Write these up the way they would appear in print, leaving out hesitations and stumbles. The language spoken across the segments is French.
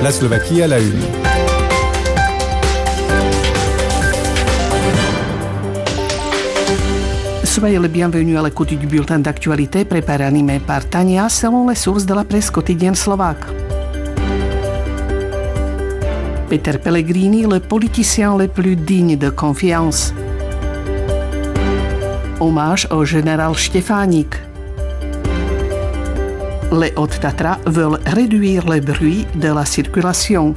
La Slovaquie à la une. Soyez le bienvenu à l'écoute du bulletin d'actualité préparé et animé par Tania selon les sources de la presse quotidienne slovaque. Peter Pellegrini, le politicien le plus digne de confiance. Hommage au général Štefánik. Les Hautes-Tatras veulent réduire le bruit de la circulation.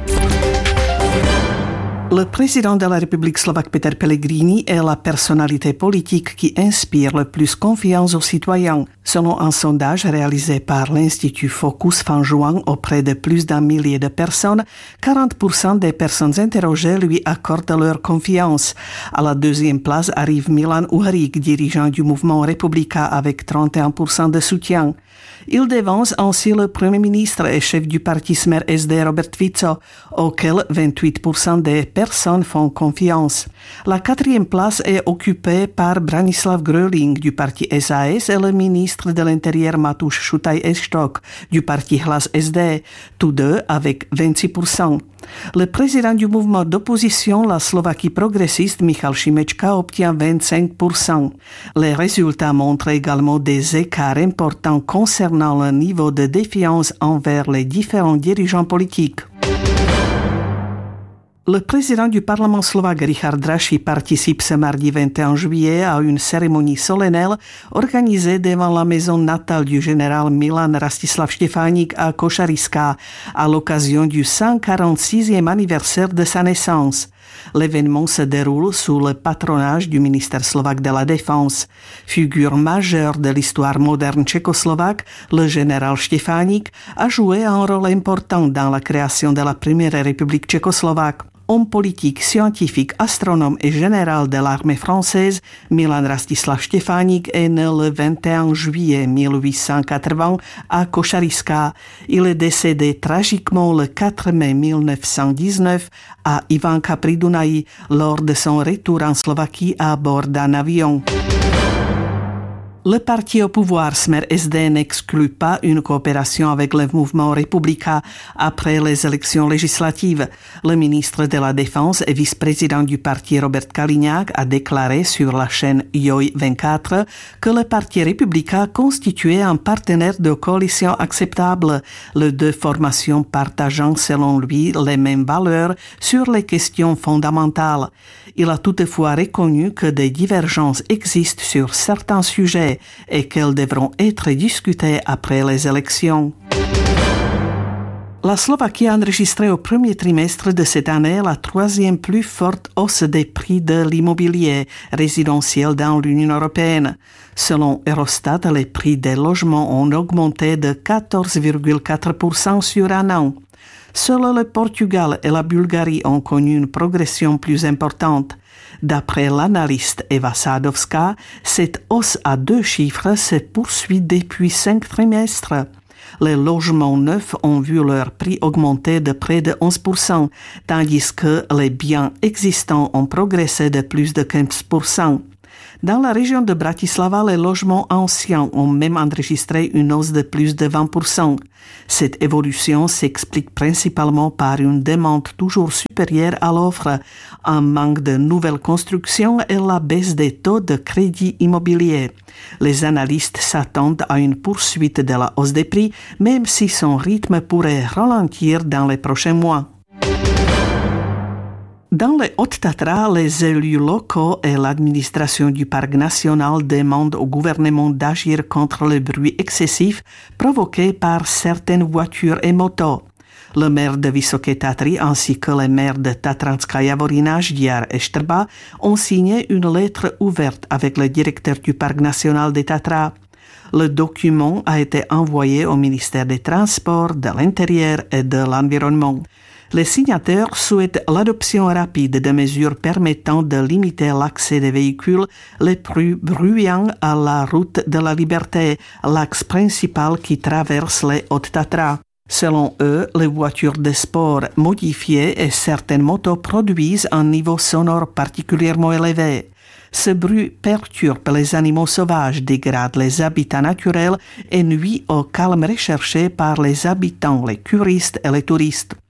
Le président de la République slovaque Peter Pellegrini est la personnalité politique qui inspire le plus confiance aux citoyens. Selon un sondage réalisé par l'Institut Focus fin juin auprès de plus d'un millier de personnes, 40% des personnes interrogées lui accordent leur confiance. À la deuxième place arrive Milan Uhrík, dirigeant du mouvement républicain avec 31% de soutien. Il devance ainsi le Premier ministre et chef du parti Smer SD Robert Fico, auquel 28% des personnes font confiance. La quatrième place est occupée par Branislav Gröling du parti SAS et le ministre de l'Intérieur Matúš Šutaj-Eštok du parti Hlas SD, tous deux avec 26%. Le président du mouvement d'opposition, la Slovaquie progressiste, Michal Šimečka, obtient 25%. Les résultats montrent également des écarts importants concernant le niveau de défiance envers les différents dirigeants politiques. Le président du Parlement slovaque Richard Draši participe ce mardi 21 juillet à une cérémonie solennelle organisée devant la maison natale du général Milan Rastislav Štefánik à Košariská à l'occasion du 146e anniversaire de sa naissance. L'événement se déroule sous le patronage du ministère slovaque de la Défense. Figure majeure de l'histoire moderne tchécoslovaque, le général Štefánik a joué un rôle important dans la création de la première république tchécoslovaque. Homme politique, scientifique, astronome et général de l'armée française, Milan Rastislav Štefánik est né le 21 juillet 1880 à Košariská. Il est décédé tragiquement le 4 mai 1919 à Ivanka pri Dunaji lors de son retour en Slovaquie à bord d'un avion. Le parti au pouvoir Smer SD n'exclut pas une coopération avec le mouvement républicain après les élections législatives. Le ministre de la Défense et vice-président du parti Robert Kaliňák a déclaré sur la chaîne Joj24 que le parti républicain constituait un partenaire de coalition acceptable, les deux formations partageant selon lui les mêmes valeurs sur les questions fondamentales. Il a toutefois reconnu que des divergences existent sur certains sujets et qu'elles devront être discutées après les élections. La Slovaquie a enregistré au premier trimestre de cette année la troisième plus forte hausse des prix de l'immobilier résidentiel dans l'Union européenne. Selon Eurostat, les prix des logements ont augmenté de 14,4% sur un an. Seuls le Portugal et la Bulgarie ont connu une progression plus importante. D'après l'analyste Eva Sadovská, cette hausse à deux chiffres se poursuit depuis 5 trimestres. Les logements neufs ont vu leur prix augmenter de près de 11%, tandis que les biens existants ont progressé de plus de 15%. Dans la région de Bratislava, les logements anciens ont même enregistré une hausse de plus de 20%. Cette évolution s'explique principalement par une demande toujours supérieure à l'offre, un manque de nouvelles constructions et la baisse des taux de crédit immobilier. Les analystes s'attendent à une poursuite de la hausse des prix, même si son rythme pourrait ralentir dans les prochains mois. Dans les Hautes-Tatras, les élus locaux et l'administration du parc national demandent au gouvernement d'agir contre le bruit excessif provoqué par certaines voitures et motos. Le maire de Vysoké Tatry ainsi que les maires de Tatranská Javorina, Ždiar et Štrba ont signé une lettre ouverte avec le directeur du parc national des Tatras. Le document a été envoyé au ministère des Transports, de l'Intérieur et de l'Environnement. Les signataires souhaitent l'adoption rapide de mesures permettant de limiter l'accès des véhicules les plus bruyants à la route de la Liberté, l'axe principal qui traverse les Hautes-Tatras. Selon eux, les voitures de sport modifiées et certaines motos produisent un niveau sonore particulièrement élevé. Ce bruit perturbe les animaux sauvages, dégrade les habitats naturels et nuit au calme recherché par les habitants, les curistes et les touristes.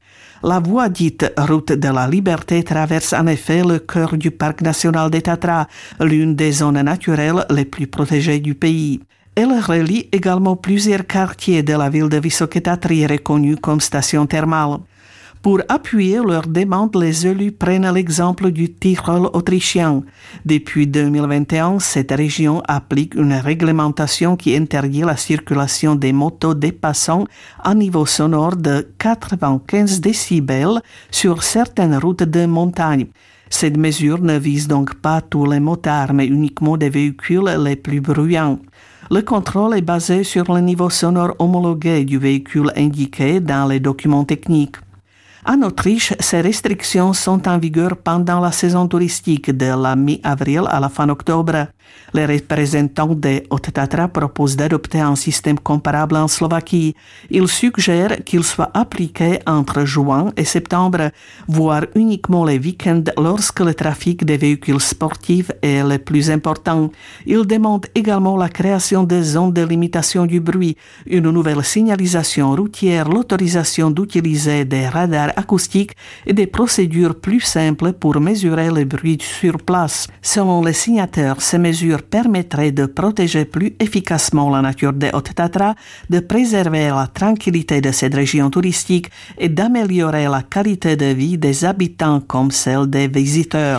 La voie dite Route de la Liberté traverse en effet le cœur du parc national des Tatras, l'une des zones naturelles les plus protégées du pays. Elle relie également plusieurs quartiers de la ville de Vysoké Tatry reconnus comme station thermale. Pour appuyer leur demande, les élus prennent l'exemple du Tyrol autrichien. Depuis 2021, cette région applique une réglementation qui interdit la circulation des motos dépassant un niveau sonore de 95 décibels sur certaines routes de montagne. Cette mesure ne vise donc pas tous les motards, mais uniquement des véhicules les plus bruyants. Le contrôle est basé sur le niveau sonore homologué du véhicule indiqué dans les documents techniques. En Autriche, ces restrictions sont en vigueur pendant la saison touristique de la mi-avril à la fin octobre. Les représentants des Hautes-Tatras proposent d'adopter un système comparable en Slovaquie. Ils suggèrent qu'il soit appliqué entre juin et septembre, voire uniquement les week-ends lorsque le trafic des véhicules sportifs est le plus important. Ils demandent également la création de zones de limitation du bruit, une nouvelle signalisation routière, l'autorisation d'utiliser des radars acoustiques et des procédures plus simples pour mesurer le bruit sur place. Selon les signataires, ces mesures permettraient de protéger plus efficacement la nature des Hautes-Tatras, de préserver la tranquillité de cette région touristique et d'améliorer la qualité de vie des habitants comme celle des visiteurs.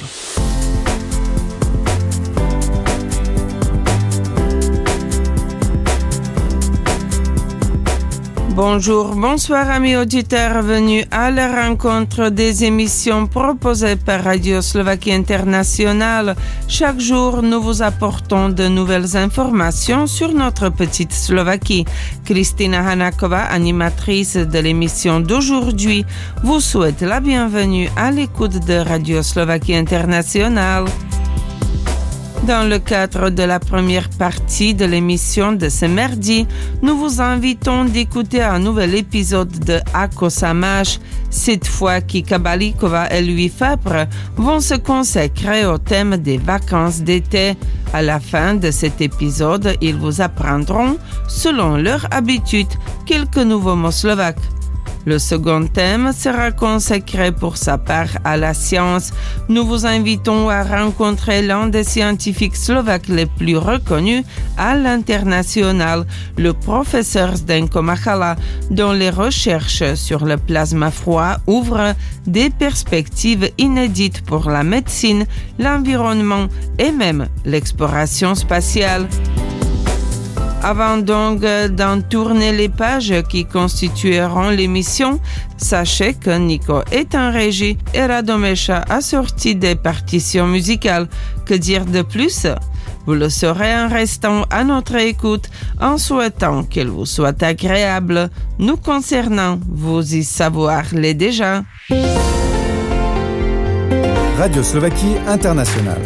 Bonjour, bonsoir amis auditeurs venus à la rencontre des émissions proposées par Radio Slovaquie Internationale. Chaque jour, nous vous apportons de nouvelles informations sur notre petite Slovaquie. Kristina Hanáková, animatrice de l'émission d'aujourd'hui, vous souhaite la bienvenue à l'écoute de Radio Slovaquie Internationale. Dans le cadre de la première partie de l'émission de ce mardi, nous vous invitons d'écouter un nouvel épisode de Ako sa máš. Cette fois, Kika Balíková et Louis Fabre vont se consacrer au thème des vacances d'été. À la fin de cet épisode, ils vous apprendront, selon leur habitude, quelques nouveaux mots slovaques. Le second thème sera consacré pour sa part à la science. Nous vous invitons à rencontrer l'un des scientifiques slovaques les plus reconnus à l'international, le professeur Zdenko Machala, dont les recherches sur le plasma froid ouvrent des perspectives inédites pour la médecine, l'environnement et même l'exploration spatiale. Avant donc d'en tourner les pages qui constitueront l'émission, sachez que Nico est en régie et Radomesha a sorti des partitions musicales. Que dire de plus? Vous le saurez en restant à notre écoute, en souhaitant qu'elle vous soit agréable. Nous concernant, vous y savoir les déjà. Radio Slovaquie Internationale.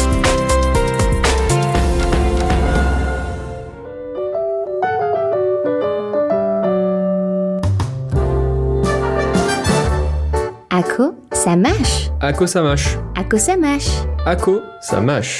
Ako sa máš? Ako sa máš? Ako sa máš? Ako sa máš?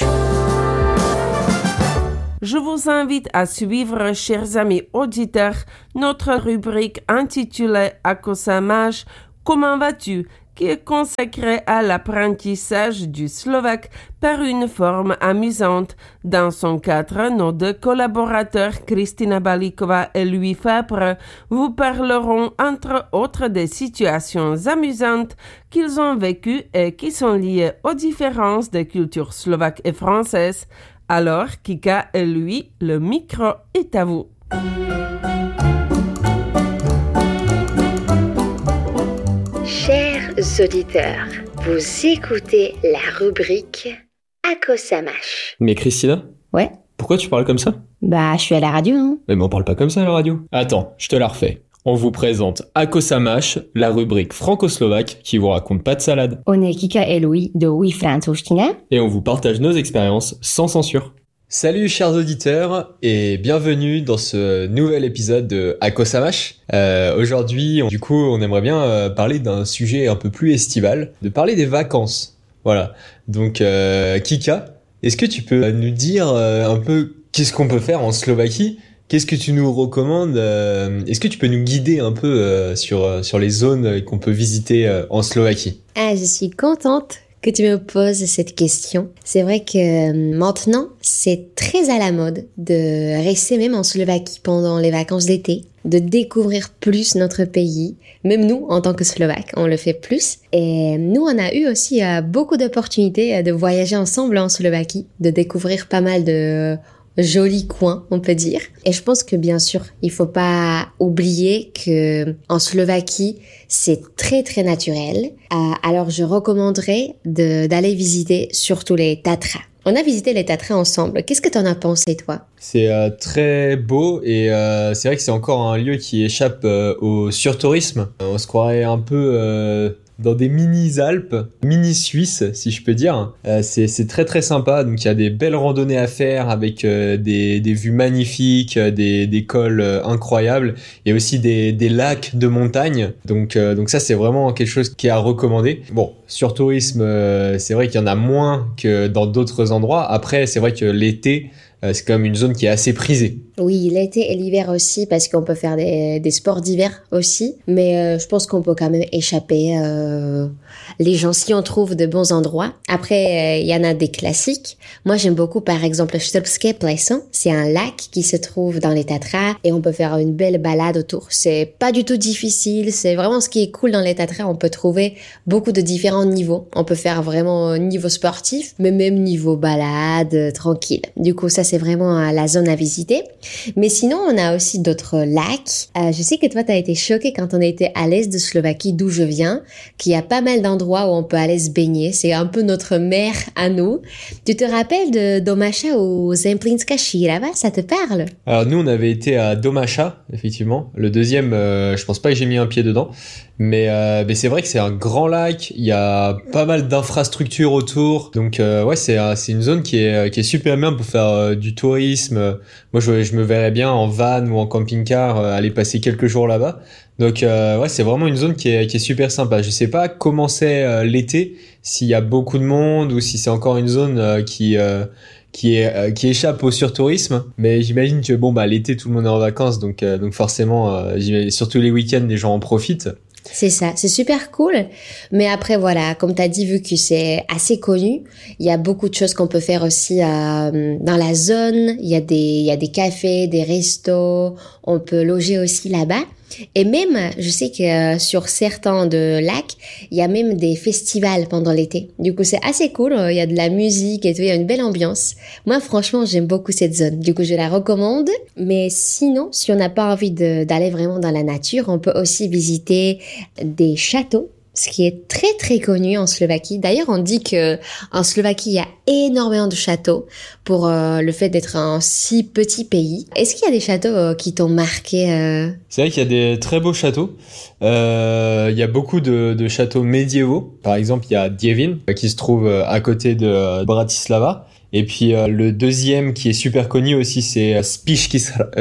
Je vous invite à suivre, chers amis auditeurs, notre rubrique intitulée Ako sa máš? Comment vas-tu? Qui est consacrée à l'apprentissage du slovaque par une forme amusante. Dans son cadre, nos deux collaborateurs, Kristina Balíková et Louis Fabre, vous parleront entre autres des situations amusantes qu'ils ont vécues et qui sont liées aux différences des cultures slovaques et françaises. Alors, Kika et Louis, le micro est à vous. Chers auditeurs, vous écoutez la rubrique Ako sa máš. Mais Christina, Ouais. pourquoi tu parles comme ça? Bah, je suis à la radio, non? Mais on parle pas comme ça à la radio. Attends, je te la refais. On vous présente Ako sa máš, la rubrique franco-slovaque qui vous raconte pas de salade. On est Kika et Louis de Oui Francouzština. Et on vous partage nos expériences sans censure. Salut chers auditeurs et bienvenue dans ce nouvel épisode de Ako sa máš. Aujourd'hui, on aimerait bien parler d'un sujet un peu plus estival, de parler des vacances. Voilà. Donc Kika, est-ce que tu peux nous dire un peu qu'est-ce qu'on peut faire en Slovaquie qu'est-ce que tu nous recommandes? Est-ce que tu peux nous guider un peu sur les zones qu'on peut visiter en Slovaquie? Ah, je suis contente que tu me poses cette question. C'est vrai que maintenant, c'est très à la mode de rester même en Slovaquie pendant les vacances d'été, de découvrir plus notre pays. Même nous, en tant que Slovaques, on le fait plus. Et nous, on a eu aussi beaucoup d'opportunités de voyager ensemble en Slovaquie, de découvrir pas mal de jolis coins, on peut dire. Et je pense que bien sûr, il faut pas oublier que en Slovaquie, c'est très très naturel. Alors je recommanderais d'aller visiter surtout les Tatras. On a visité les Tatras ensemble. Qu'est-ce que t'en as pensé, toi? C'est très beau et c'est vrai que c'est encore un lieu qui échappe au surtourisme. On se croirait un peu dans des mini-Alpes, mini-Suisses, si je peux dire. C'est très très sympa. Donc il y a des belles randonnées à faire avec des vues magnifiques, des cols incroyables et aussi des lacs de montagne. Donc ça c'est vraiment quelque chose qui est à recommander. Bon, sur tourisme, c'est vrai qu'il y en a moins que dans d'autres endroits. Après, c'est vrai que l'été, c'est quand même une zone qui est assez prisée. Oui, l'été et l'hiver aussi, parce qu'on peut faire des sports d'hiver aussi. Mais je pense qu'on peut quand même échapper les gens si on trouve de bons endroits. Après, il y en a des classiques. Moi, j'aime beaucoup, par exemple, Štrbské pleso. C'est un lac qui se trouve dans les Tatras et on peut faire une belle balade autour. C'est pas du tout difficile. C'est vraiment ce qui est cool dans les Tatras. On peut trouver beaucoup de différents niveaux. On peut faire vraiment niveau sportif, mais même niveau balade, tranquille. Du coup, ça, c'est vraiment la zone à visiter. Mais sinon, on a aussi d'autres lacs. Je sais que toi, t'as été choquée quand on était à l'est de Slovaquie, d'où je viens, qu'il y a pas mal d'endroits où on peut aller se baigner. C'est un peu notre mer à nous. Tu te rappelles de Domaša ou Zemplínska Šírava? Ça te parle? Alors nous, on avait été à Domaša, effectivement. Le deuxième, je pense pas que j'ai mis un pied dedans. Mais c'est vrai que c'est un grand lac, il y a pas mal d'infrastructures autour, donc ouais c'est une zone qui est super bien pour faire du tourisme. Moi je me verrais bien en van ou en camping-car aller passer quelques jours là-bas. Donc ouais c'est vraiment une zone qui est super sympa. Je sais pas comment c'est l'été, s'il y a beaucoup de monde ou si c'est encore une zone qui échappe au surtourisme, mais j'imagine que bon l'été tout le monde est en vacances, donc forcément surtout les week-ends les gens en profitent. C'est ça, c'est super cool. Mais après, voilà, comme tu as dit, vu que c'est assez connu, il y a beaucoup de choses qu'on peut faire aussi dans la zone. Il y a des cafés, des restos. On peut loger aussi là-bas. Et même, je sais que sur certains de lacs, il y a même des festivals pendant l'été. Du coup, c'est assez cool. Il y a de la musique et tout. Il y a une belle ambiance. Moi, franchement, j'aime beaucoup cette zone. Du coup, je la recommande. Mais sinon, si on n'a pas envie d'aller vraiment dans la nature, on peut aussi visiter des châteaux, ce qui est très très connu en Slovaquie. D'ailleurs, on dit que en Slovaquie, il y a énormément de châteaux pour le fait d'être un si petit pays. Est-ce qu'il y a des châteaux qui t'ont marqué C'est vrai qu'il y a des très beaux châteaux. Il y a beaucoup de châteaux médiévaux. Par exemple, il y a Děvín qui se trouve à côté de Bratislava. Et puis le deuxième qui est super connu aussi, c'est Spišský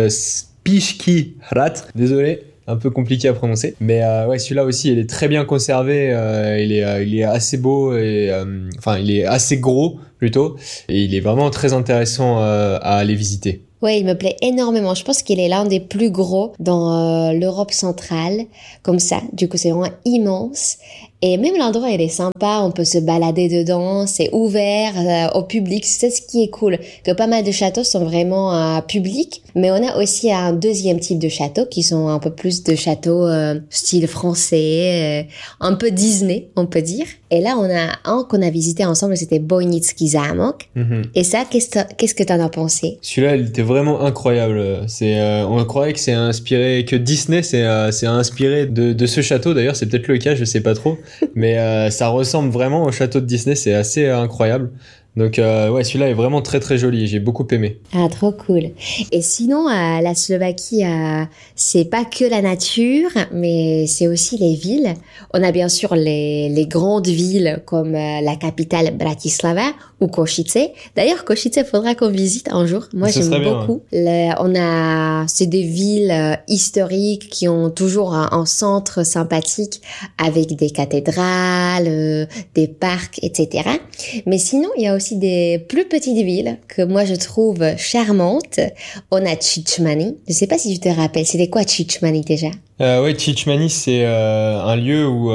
hrad. Désolé. Un peu compliqué à prononcer, mais ouais celui-là aussi il est très bien conservé, il est assez beau et enfin il est assez gros plutôt et il est vraiment très intéressant à aller visiter. Ouais, il me plaît énormément. Je pense qu'il est l'un des plus gros dans l'Europe centrale, comme ça. Du coup, c'est vraiment immense. Et même l'endroit, il est sympa. On peut se balader dedans. C'est ouvert au public. C'est ce qui est cool. Que pas mal de châteaux sont vraiment publics. Mais on a aussi un deuxième type de châteaux qui sont un peu plus de châteaux style français, un peu Disney, on peut dire. Et là, on a un qu'on a visité ensemble. C'était Bojnický zámok. Et ça, qu'est-ce que t'en as pensé? Celui-là, il était vraiment incroyable. On croyait que c'est inspiré, que Disney c'est inspiré de ce château. D'ailleurs, c'est peut-être le cas, je sais pas trop, mais ça ressemble vraiment au château de Disney. C'est assez incroyable. Donc ouais, celui-là est vraiment très très joli. J'ai beaucoup aimé. Ah, trop cool. Et sinon, la Slovaquie, c'est pas que la nature, mais c'est aussi les villes. On a bien sûr les grandes villes comme la capitale Bratislava ou Košice. D'ailleurs, Košice, faudra qu'on visite un jour. Moi, j'aime beaucoup. C'est des villes historiques qui ont toujours un centre sympathique avec des cathédrales, des parcs, etc. Mais sinon, il y a aussi aussi des plus petites villes que moi je trouve charmantes. On a Chichmani. Je sais pas si tu te rappelles, c'était quoi Chichmani déjà? Oui, Chichmani, c'est un lieu où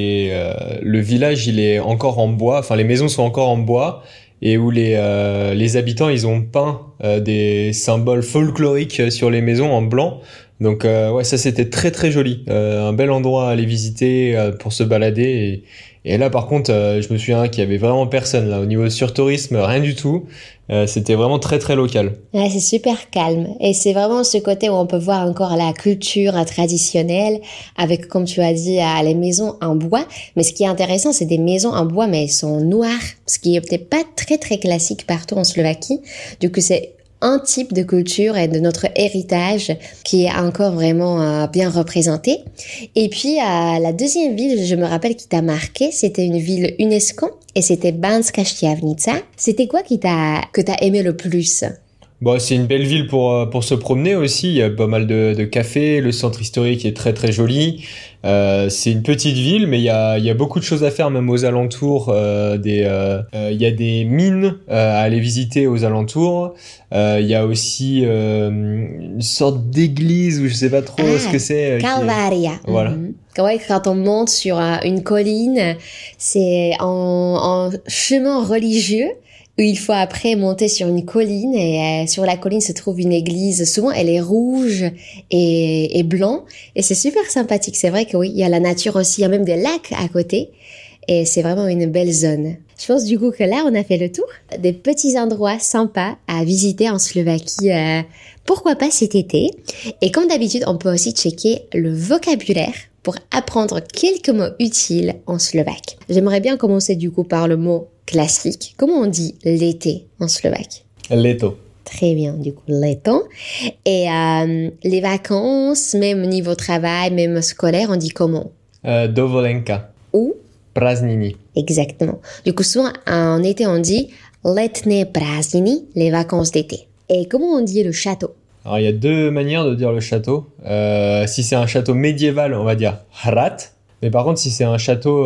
le village il est encore en bois, enfin les maisons sont encore en bois et où les habitants ils ont peint des symboles folkloriques sur les maisons en blanc. Donc ouais, ça c'était très très joli, un bel endroit à aller visiter pour se balader et là par contre je me souviens qu'il y avait vraiment personne là au niveau surtourisme, rien du tout. C'était vraiment très très local. Ouais, c'est super calme et c'est vraiment ce côté où on peut voir encore la culture traditionnelle avec, comme tu as dit, les maisons en bois. Mais ce qui est intéressant, c'est des maisons en bois mais elles sont noires, ce qui est peut-être pas très très classique partout en Slovaquie. Du coup, c'est un type de culture et de notre héritage qui est encore vraiment bien représenté. Et puis, la deuxième ville, je me rappelle, qui t'a marqué, c'était une ville UNESCO et c'était Banská Štiavnica. C'était quoi que t'as aimé le plus? Bon, c'est une belle ville pour se promener aussi. Il y a pas mal de cafés. Le centre historique est très très joli. C'est une petite ville, mais il y a beaucoup de choses à faire même aux alentours. Il y a des mines à aller visiter aux alentours. Il y a aussi une sorte d'église où je sais pas trop ce que c'est. Calvaria. Voilà. Ouais, quand on monte sur une colline, c'est en chemin religieux. Où il faut après monter sur une colline et sur la colline se trouve une église. Souvent, elle est rouge et blanc et c'est super sympathique. C'est vrai que oui, il y a la nature aussi, il y a même des lacs à côté et c'est vraiment une belle zone. Je pense du coup que là, on a fait le tour des petits endroits sympas à visiter en Slovaquie. Pourquoi pas cet été? Et comme d'habitude, on peut aussi checker le vocabulaire pour apprendre quelques mots utiles en slovaque. J'aimerais bien commencer du coup par le mot classique. Comment on dit l'été en slovaque? Leto. Très bien, du coup, leto. Et les vacances, même niveau travail, même scolaire, on dit comment? Dovolenka. Ou? Prázdniny. Exactement. Du coup, souvent, en été, on dit letné prázdniny, les vacances d'été. Et comment on dit le château? Alors, il y a deux manières de dire le château. Si c'est un château médiéval, on va dire hrad. Mais par contre, si c'est un château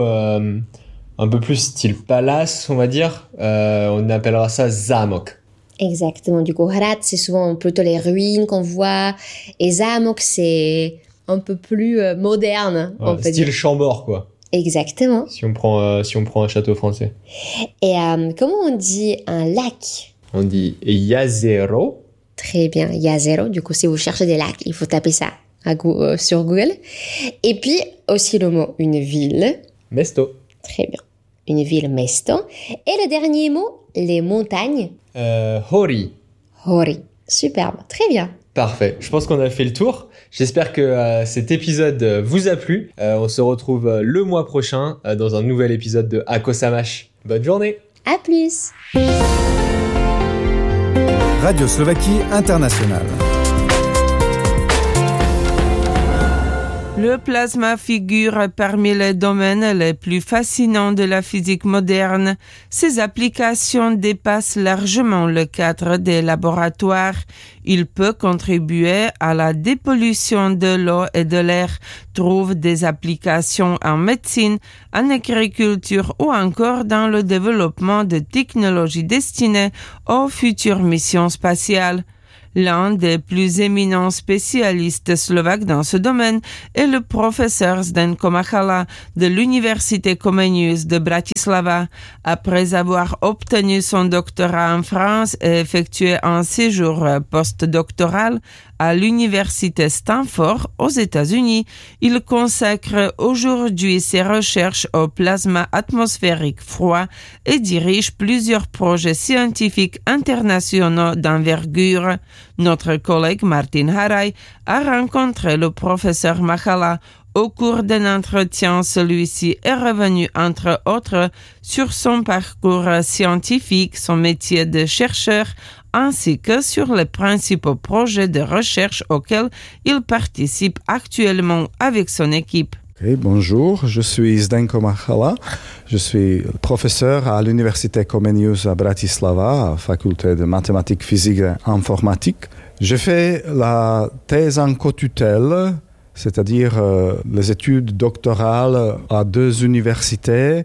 un peu plus style palace, on va dire, on appellera ça zámok. Exactement. Du coup, hrad, c'est souvent plutôt les ruines qu'on voit. Et zámok, c'est un peu plus moderne, on peut dire. Style Chambord, quoi. Exactement. Si on prend un château français. Et comment on dit un lac? On dit jazero. Très bien, jazero. Du coup, si vous cherchez des lacs, il faut taper ça sur Google. Et puis, aussi le mot une ville. Mesto. Très bien. Une ville, mesto. Et le dernier mot, les montagnes. Hori. Hori. Superbe. Très bien. Parfait. Je pense qu'on a fait le tour. J'espère que cet épisode vous a plu. On se retrouve le mois prochain dans un nouvel épisode de Ako Samash. Bonne journée. À plus. Radio Slovaquie Internationale. Le plasma figure parmi les domaines les plus fascinants de la physique moderne. Ses applications dépassent largement le cadre des laboratoires. Il peut contribuer à la dépollution de l'eau et de l'air, trouve des applications en médecine, en agriculture ou encore dans le développement de technologies destinées aux futures missions spatiales. L'un des plus éminents spécialistes slovaques dans ce domaine est le professeur Zdenko Machala de l'Université Comenius de Bratislava. Après avoir obtenu son doctorat en France et effectué un séjour postdoctoral à l'Université Stanford aux États-Unis, il consacre aujourd'hui ses recherches au plasma atmosphérique froid et dirige plusieurs projets scientifiques internationaux d'envergure. Notre collègue Martin Haray a rencontré le professeur Machala. Au cours d'un entretien, celui-ci est revenu, entre autres, sur son parcours scientifique, son métier de chercheur, ainsi que sur les principaux projets de recherche auxquels il participe actuellement avec son équipe. Okay, bonjour, je suis Zdenko Machala, je suis professeur à l'Université Comenius à Bratislava, à faculté de mathématiques, physique et informatique. Je fais la thèse en co-tutelle, c'est-à-dire les études doctorales à deux universités,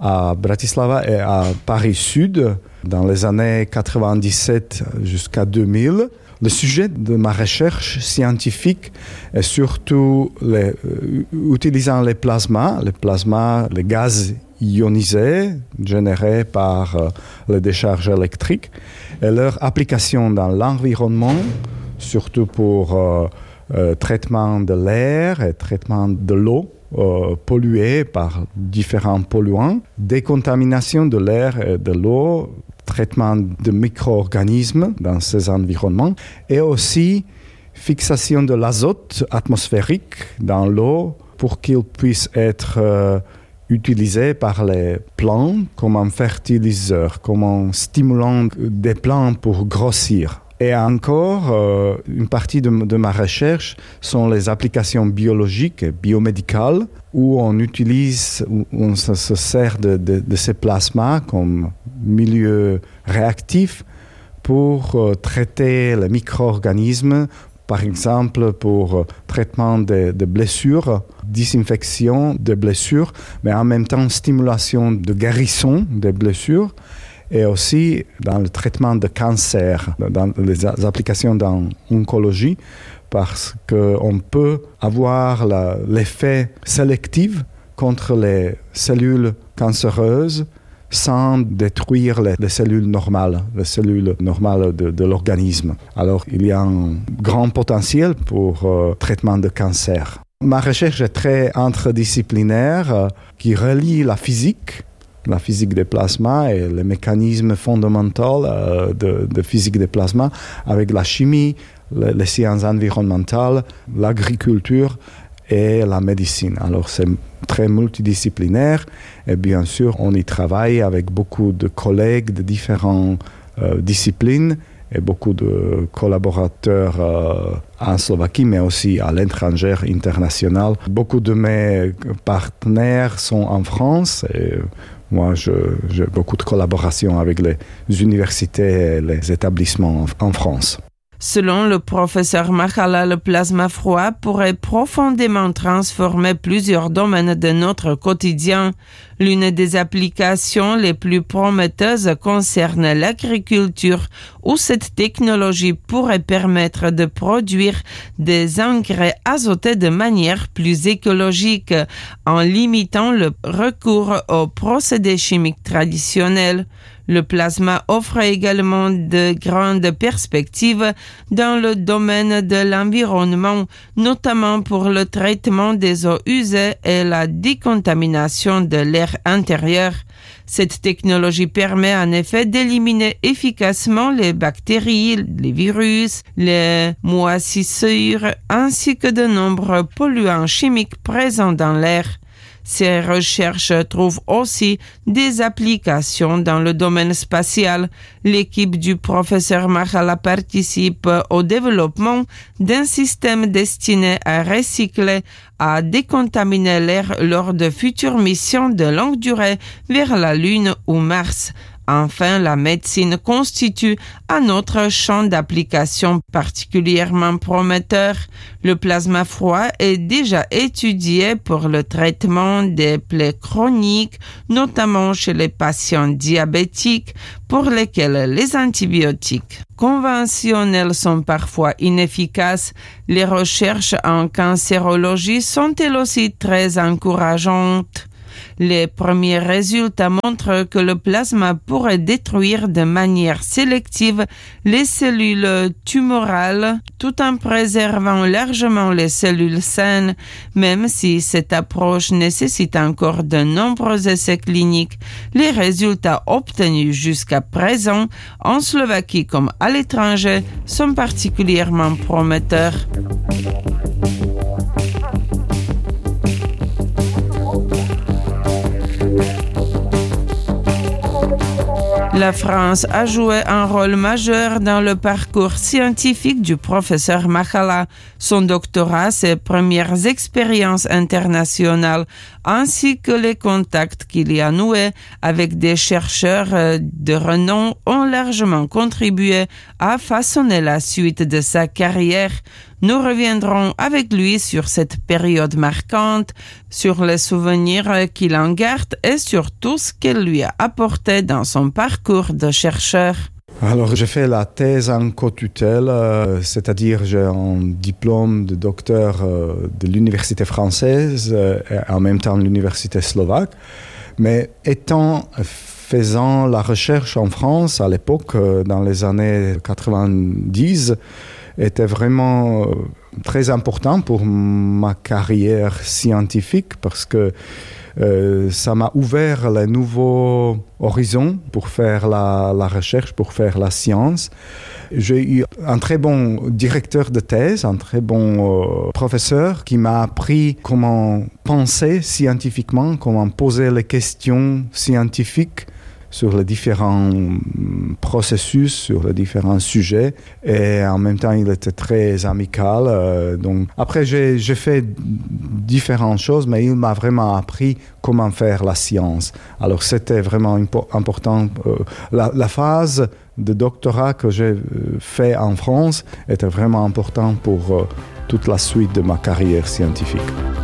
à Bratislava et à Paris Sud dans les années 97 jusqu'à 2000. Le sujet de ma recherche scientifique est surtout utilisant les plasmas, les gaz ionisés générés par les décharges électriques et leur application dans l'environnement, surtout pour traitement de l'air et traitement de l'eau polluée par différents polluants, décontamination de l'air et de l'eau, traitement de micro-organismes dans ces environnements et aussi fixation de l'azote atmosphérique dans l'eau pour qu'il puisse être utilisé par les plantes comme un fertiliseur, comme un stimulant des plantes pour grossir. Et encore, une partie de ma recherche sont les applications biologiques et biomédicales où on utilise, où on se sert de ces plasmas comme milieu réactif pour traiter les micro-organismes, par exemple pour traitement de blessures, désinfection de blessures, mais en même temps stimulation de guérison des blessures. Et aussi dans le traitement de cancer, dans les applications dans l'oncologie, parce qu'on peut avoir l'effet sélectif contre les cellules cancéreuses sans détruire les cellules normales de l'organisme. Alors, il y a un grand potentiel pour traitement de cancer. Ma recherche est très interdisciplinaire qui relie la physique des plasmas et les mécanismes fondamentaux de physique des plasmas avec la chimie, les sciences environnementales, l'agriculture et la médecine. Alors c'est très multidisciplinaire et bien sûr on y travaille avec beaucoup de collègues de différentes disciplines et beaucoup de collaborateurs en Slovaquie, mais aussi à l'étranger, international. Beaucoup de mes partenaires sont en France et moi, j'ai beaucoup de collaboration avec les universités et les établissements en France. Selon le professeur Machala, le plasma froid pourrait profondément transformer plusieurs domaines de notre quotidien. L'une des applications les plus prometteuses concerne l'agriculture, où cette technologie pourrait permettre de produire des engrais azotés de manière plus écologique, en limitant le recours aux procédés chimiques traditionnels. Le plasma offre également de grandes perspectives dans le domaine de l'environnement, notamment pour le traitement des eaux usées et la décontamination de l'air intérieur. Cette technologie permet en effet d'éliminer efficacement les bactéries, les virus, les moisissures ainsi que de nombreux polluants chimiques présents dans l'air. Ces recherches trouvent aussi des applications dans le domaine spatial. L'équipe du professeur Machala participe au développement d'un système destiné à recycler, à décontaminer l'air lors de futures missions de longue durée vers la Lune ou Mars. Enfin, la médecine constitue un autre champ d'application particulièrement prometteur. Le plasma froid est déjà étudié pour le traitement des plaies chroniques, notamment chez les patients diabétiques, pour lesquels les antibiotiques conventionnels sont parfois inefficaces. Les recherches en cancérologie sont elles aussi très encourageantes. Les premiers résultats montrent que le plasma pourrait détruire de manière sélective les cellules tumorales tout en préservant largement les cellules saines, même si cette approche nécessite encore de nombreux essais cliniques. Les résultats obtenus jusqu'à présent, en Slovaquie comme à l'étranger, sont particulièrement prometteurs. La France a joué un rôle majeur dans le parcours scientifique du professeur Machala. Son doctorat, ses premières expériences internationales, ainsi que les contacts qu'il y a noués avec des chercheurs de renom ont largement contribué à façonner la suite de sa carrière. Nous reviendrons avec lui sur cette période marquante, sur les souvenirs qu'il en garde et sur tout ce qu'elle lui a apporté dans son parcours de chercheur. Alors, j'ai fait la thèse en co-tutelle, c'est-à-dire j'ai un diplôme de docteur de l'université française et en même temps l'université slovaque. Mais faisant la recherche en France à l'époque, dans les années 90, était vraiment très important pour ma carrière scientifique parce que ça m'a ouvert les nouveaux horizons pour faire la recherche, pour faire la science. J'ai eu un très bon directeur de thèse, un très bon professeur qui m'a appris comment penser scientifiquement, comment poser les questions scientifiques sur les différents processus, sur les différents sujets. Et en même temps, il était très amical. Donc, après, j'ai fait différentes choses, mais il m'a vraiment appris comment faire la science. Alors, c'était vraiment important. La phase de doctorat que j'ai fait en France était vraiment importante pour toute la suite de ma carrière scientifique.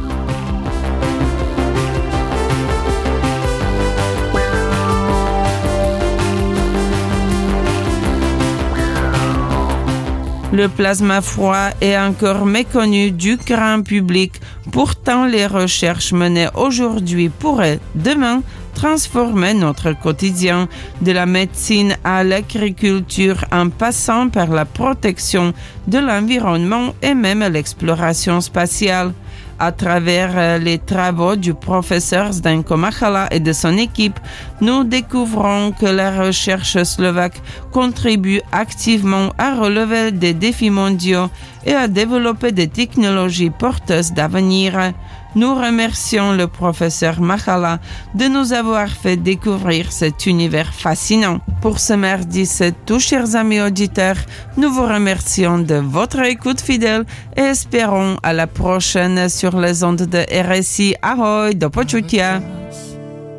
Le plasma froid est encore méconnu du grand public. Pourtant, les recherches menées aujourd'hui pourraient, demain, transformer notre quotidien, de la médecine à l'agriculture en passant par la protection de l'environnement et même l'exploration spatiale. À travers les travaux du professeur Zdenko Machala et de son équipe, nous découvrons que la recherche slovaque contribue activement à relever des défis mondiaux et à développer des technologies porteuses d'avenir. Nous remercions le professeur Machala de nous avoir fait découvrir cet univers fascinant. Pour ce mardi, c'est tout, chers amis auditeurs. Nous vous remercions de votre écoute fidèle et espérons à la prochaine sur les ondes de RSI. Ahoj, do počutia.